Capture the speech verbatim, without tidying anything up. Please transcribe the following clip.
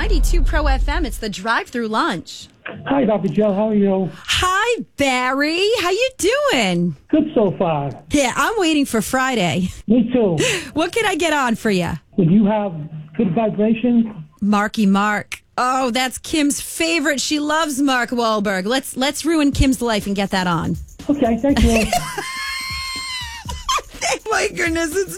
ninety-two Pro F M. It's the drive-through lunch. Hi, Doctor Joe. How are you? Hi, Barry. How you doing? Good so far. Yeah, I'm waiting for Friday. Me too. What can I get on for you? Would you have good vibration? Marky Mark. Oh, that's Kim's favorite. She loves Mark Wahlberg. Let's let's ruin Kim's life and get that on. Okay, thank you. My goodness, it's